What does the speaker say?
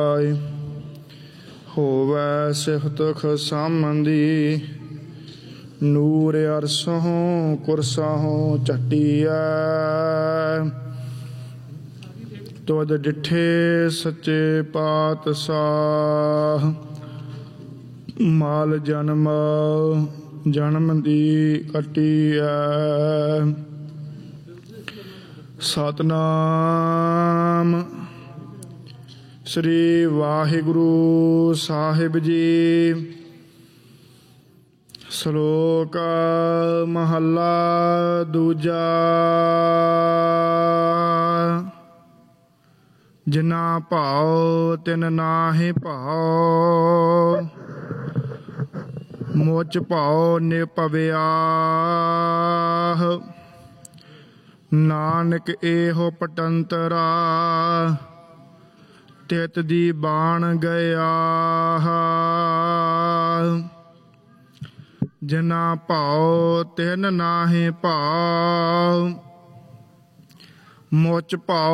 ਹੋਵੈ ਸਿਫਤ ਖਸਾਮੰਦੀ, ਨੂਰ ਅਰਸੋਂ ਕੁਰਸਾਹੋਂ ਝਟੀਐ। ਤੁਧ ਡਿਠੇ ਸੱਚੇ ਪਾਤਸ਼ਾਹ, ਮਾਲ ਜਨਮ ਜਨਮ ਦੀ ਕੱਟੀਐ। ਸਤਿਨਾਮ ਸ੍ਰੀ ਵਾਹਿਗੁਰੂ ਸਾਹਿਬ ਜੀ। ਸ਼ਲੋਕ ਮਹੱਲਾ ਦੂਜਾ। ਜਿਨਾ ਭਾਉ ਤਿਨ ਨਾਹਿ ਭਾਉ, ਮੁਝ ਭਾਉ ਨਿਭਵਿਆ। ਨਾਨਕ ਇਹੋ ਪਟੰਤਰਾ, ਤਿਤ ਦੀ ਬਾਣ ਗਿਆ। ਜਿਨਾ ਭਾਉ ਤਿਨ ਨਾਹਿ ਭਾਉ, ਮੁਝ ਭਾਉ